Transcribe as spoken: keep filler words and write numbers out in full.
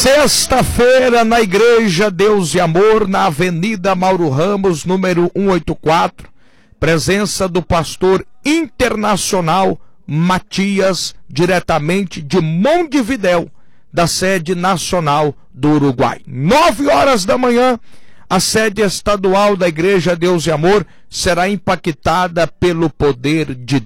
Sexta-feira, na Igreja Deus e Amor, na Avenida Mauro Ramos, número cento e oitenta e quatro, presença do pastor internacional Matias, diretamente de Montevidéu, da sede nacional do Uruguai. Nove horas da manhã, a sede estadual da Igreja Deus e Amor será impactada pelo poder de